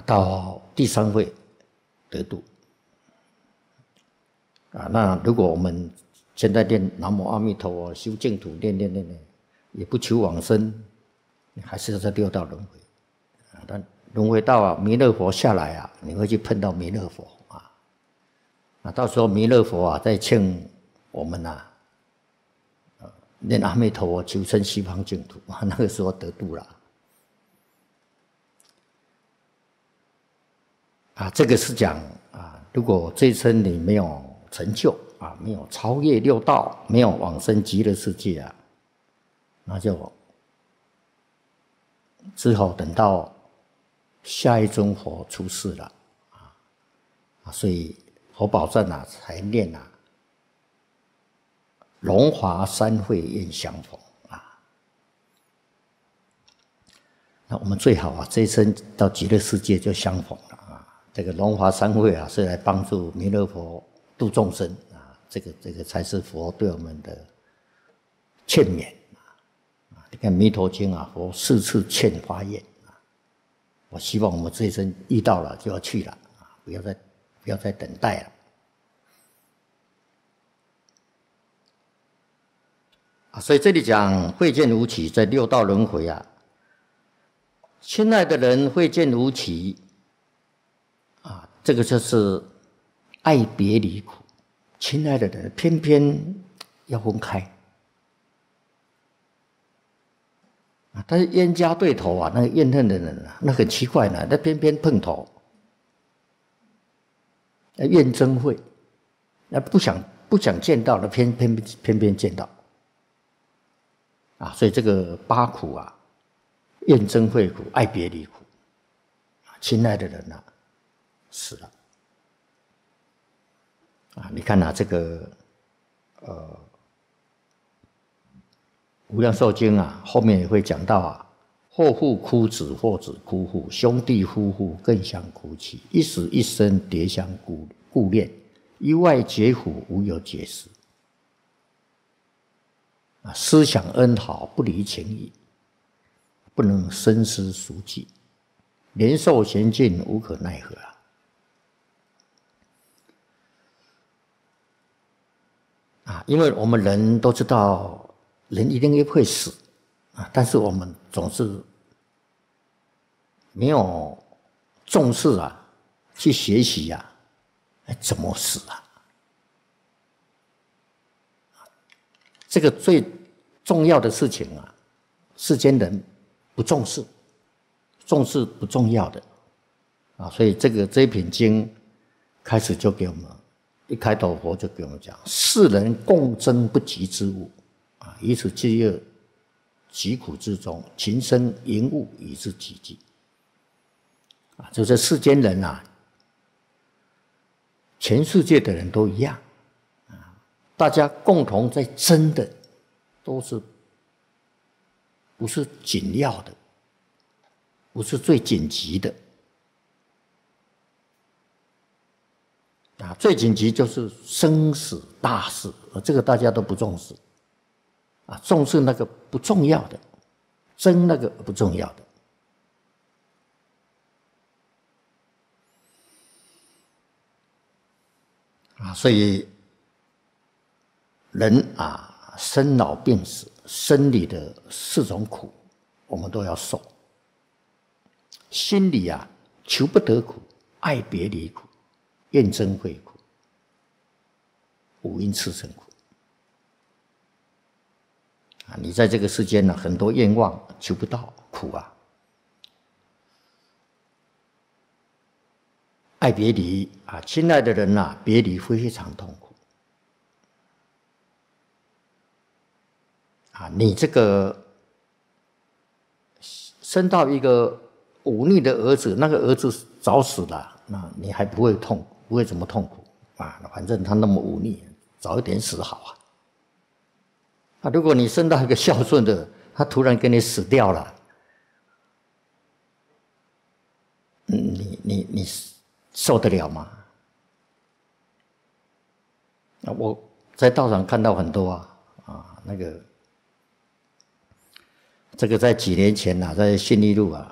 到第3会得度。那如果我们现在念南无阿弥陀佛，修净土，念，也不求往生，你还是要在6道轮回。但轮回到弥勒佛下来你会去碰到弥勒佛到时候弥勒佛再请我们念阿弥陀佛，求生西方净土那个时候得度了。这个是讲如果这一生你没有成就没有超越6道，没有往生极乐世界那就只好等到下一尊佛出世了所以佛宝赞才念龙华3会愿相逢那我们最好这一生到极乐世界就相逢了这个龙华3会是来帮助弥勒佛度众生这个才是佛对我们的劝勉你看《弥陀经》佛4次劝发愿我希望我们这一生遇到了就要去了不要再等待了所以这里讲慧见无期，在6道轮回亲爱的人慧见无期这个就是爱别离苦。亲爱的人偏偏要分开但是冤家对头那个怨恨的人那很奇怪呢，那偏偏碰头，怨憎会，那不想见到的偏偏见到所以这个8苦怨憎会苦，爱别离苦，亲爱的人死了你看这个无量寿经后面也会讲到或父哭子，或子哭父，兄弟夫妇更相哭泣，一死一生迭相顾恋，一外结苦，无有解释思想恩好，不离情谊，不能深思熟记，年寿闲尽，无可奈何因为我们人都知道人一定会死但是我们总是没有重视去学习怎么死这个最重要的事情世间人不重视，重视不重要的所以这一品经开始就给我们一开头佛就给我们讲，世人共争不及之物以此积恶疾苦之中，情生淫物以至极极就是世间人全世界的人都一样大家共同在争的都是不是紧要的，不是最紧急的最紧急就是生死大事这个大家都不重视重视那个不重要的，争那个不重要的所以人生老病死，生理的4种苦我们都要受，心里求不得苦，爱别离苦，怨憎会苦，五阴炽盛苦你在这个世间很多愿望求不到苦爱别离亲爱的人别离非常痛苦你这个生到一个忤逆的儿子，那个儿子早死了，那你还不会不会怎么痛苦反正他那么忤逆，早一点死好如果你生到一个孝顺的，他突然给你死掉了你受得了吗？我在道场看到很多这个在几年前在信义路